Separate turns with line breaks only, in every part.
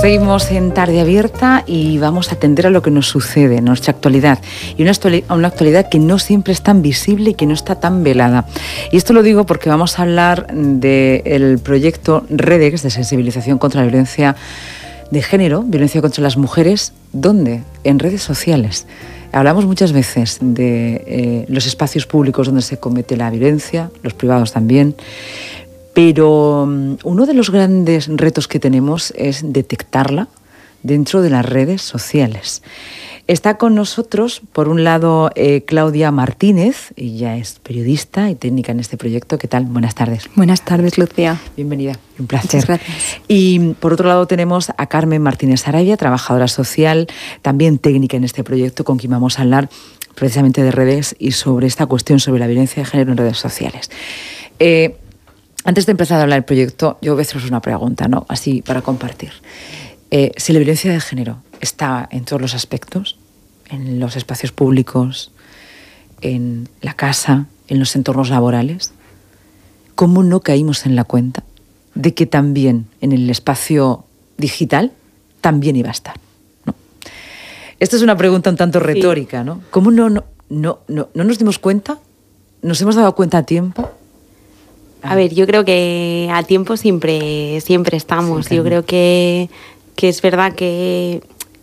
Seguimos en Tarde Abierta y vamos a atender a lo que nos sucede en nuestra actualidad. Y una actualidad que no siempre es tan visible y que no está tan velada. Y esto lo digo porque vamos a hablar del proyecto REDEX de sensibilización contra la violencia de género, violencia contra las mujeres. ¿Dónde? En redes sociales. Hablamos muchas veces de los espacios públicos donde se comete la violencia, los privados también. Pero uno de los grandes retos que tenemos es detectarla dentro de las redes sociales. Está con nosotros, por un lado, Claudia Martínez. Ella es periodista y técnica en este proyecto. ¿Qué tal? Buenas tardes.
Buenas tardes, Lucía.
Bienvenida, un placer.
Muchas gracias.
Y por otro lado tenemos a Carmen Martínez Araya, trabajadora social, también técnica en este proyecto, con quien vamos a hablar precisamente de redes y sobre esta cuestión, sobre la violencia de género en redes sociales. Antes de empezar a hablar del proyecto, yo voy a haceros una pregunta, ¿no? Así para compartir. Si la violencia de género está en todos los aspectos, en los espacios públicos, en la casa, en los entornos laborales, ¿cómo no caímos en la cuenta de que también en el espacio digital también iba a estar, ¿no? Esta es una pregunta un tanto retórica, ¿no? ¿Cómo no nos dimos cuenta? ¿Nos hemos dado cuenta a tiempo?
A ver, yo creo que a tiempo siempre estamos. Sí, yo creo que es verdad que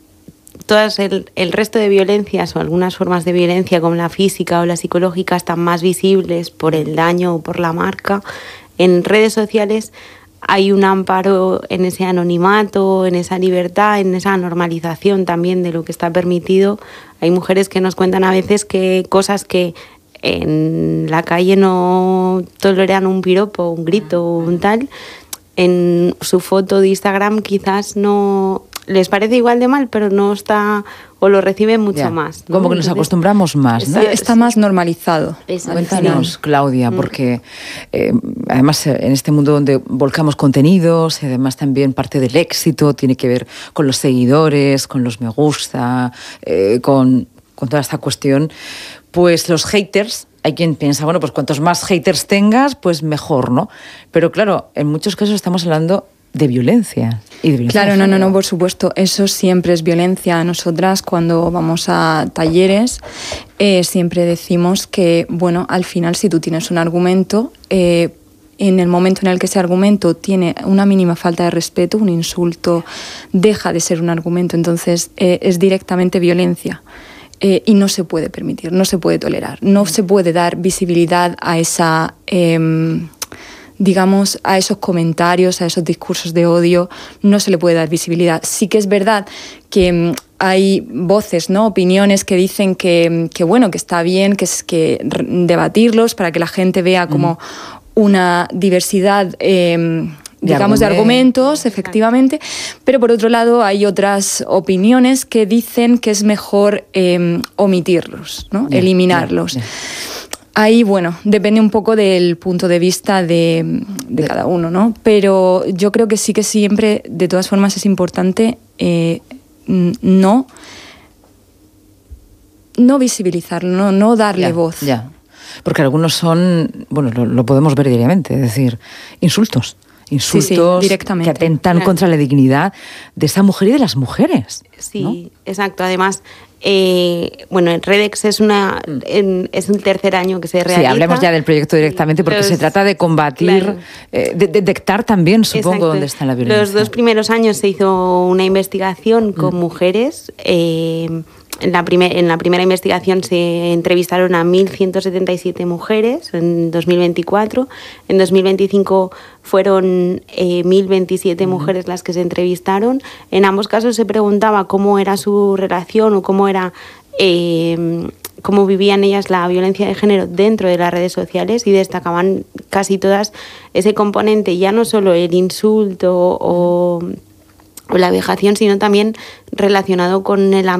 todas el resto de violencias o algunas formas de violencia como la física o la psicológica están más visibles por el daño o por la marca. En redes sociales hay un amparo en ese anonimato, en esa libertad, en esa normalización también de lo que está permitido. Hay mujeres que nos cuentan a veces que cosas que en la calle no toleran, un piropo, un grito, un tal, en su foto de Instagram quizás no les parece igual de mal, pero no está, o lo reciben mucho más, ¿no?
Como que nos acostumbramos más, ¿no?
Está más normalizado.
Cuéntanos, Claudia, porque además en este mundo donde volcamos contenidos, y además también parte del éxito tiene que ver con los seguidores, con los me gusta, con toda esta cuestión. Pues los haters, hay quien piensa, bueno, pues cuantos más haters tengas, pues mejor, ¿no? Pero claro, en muchos casos estamos hablando de violencia. Y de violencia.
Claro, no, por supuesto, eso siempre es violencia. Nosotras cuando vamos a talleres siempre decimos que, bueno, al final si tú tienes un argumento, en el momento en el que ese argumento tiene una mínima falta de respeto, un insulto, deja de ser un argumento, entonces es directamente violencia. Y no se puede permitir, no se puede tolerar, no se puede dar visibilidad a esa, digamos, a esos comentarios, a esos discursos de odio, no se le puede dar visibilidad. Sí que es verdad que hay voces, ¿no? Opiniones que dicen que bueno, que está bien, que debatirlos para que la gente vea como una diversidad digamos, de argumentos, efectivamente, pero por otro lado hay otras opiniones que dicen que es mejor omitirlos, ¿no? Eliminarlos. Ahí, bueno, depende un poco del punto de vista de cada uno, ¿no? Pero yo creo que sí que siempre, de todas formas, es importante no visibilizarlo, no darle voz.
Ya. Porque algunos son, bueno, lo podemos ver diariamente, es decir, insultos
sí,
que atentan contra la dignidad de esa mujer y de las mujeres.
Sí,
¿no?
Exacto. Además, bueno, el REDEX es el tercer año que se realiza.
Sí, hablemos ya del proyecto directamente porque se trata de combatir, de detectar también, supongo,
exacto,
dónde está la violencia.
Los 2 primeros años se hizo una investigación con mujeres. En la primera investigación se entrevistaron a 1.177 mujeres en 2024. En 2025 fueron 1.027 mujeres las que se entrevistaron. En ambos casos se preguntaba cómo era su relación o cómo vivían ellas la violencia de género dentro de las redes sociales, y destacaban casi todas ese componente, ya no solo el insulto o la vejación, sino también relacionado con el